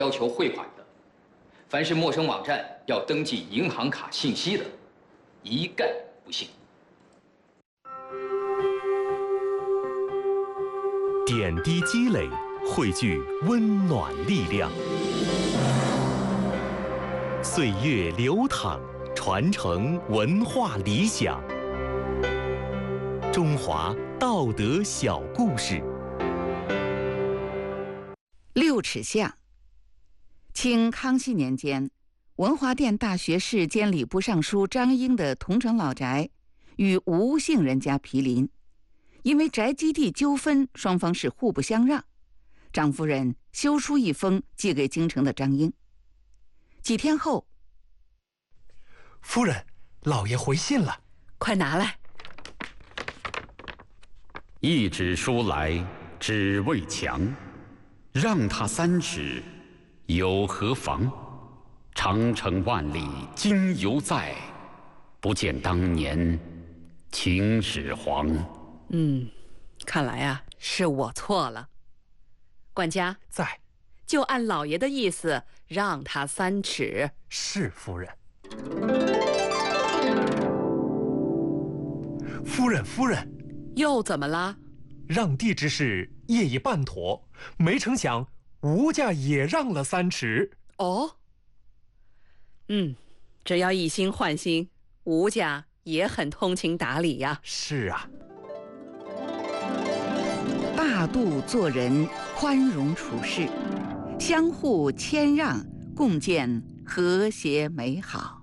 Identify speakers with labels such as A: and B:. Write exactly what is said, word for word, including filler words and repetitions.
A: 要求汇款的，凡是陌生网站要登记银行卡信息的，一概不信。
B: 点滴积累，汇聚温暖力量。岁月流淌，传承文化理想。中华道德小故事。
C: 六尺巷。清康熙年间，文华殿大学士兼礼部尚书张英的桐城老宅与吴姓人家毗邻，因为宅基地纠纷，双方是互不相让。张夫人修书一封寄给京城的张英。几天后，
D: 夫人，老爷回信了，
E: 快拿来。
F: 一纸书来，只为墙，让他三尺，有何妨？长城万里今犹在，不见当年秦始皇。
E: 嗯，看来啊，是我错了。管家
D: 在，
E: 就按老爷的意思，让他三尺。
D: 是夫人。夫人，夫人，
E: 又怎么了？
D: 让地之事业已办妥，没成想吴家也让了三尺。
E: 哦，嗯，只要一心换心，吴家也很通情达理呀。
D: 是啊，
C: 大度做人，宽容处事，相互谦让，共建和谐美好。